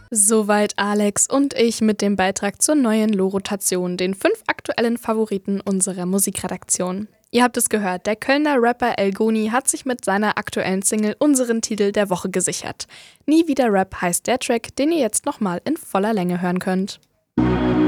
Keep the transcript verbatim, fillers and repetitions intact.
Soweit Alex und ich mit dem Beitrag zur neuen Lo-Rotation, den fünf aktuellen Favoriten unserer Musikredaktion. Ihr habt es gehört, der Kölner Rapper Elgoni hat sich mit seiner aktuellen Single unseren Titel der Woche gesichert. Nie wieder Rap heißt der Track, den ihr jetzt nochmal in voller Länge hören könnt.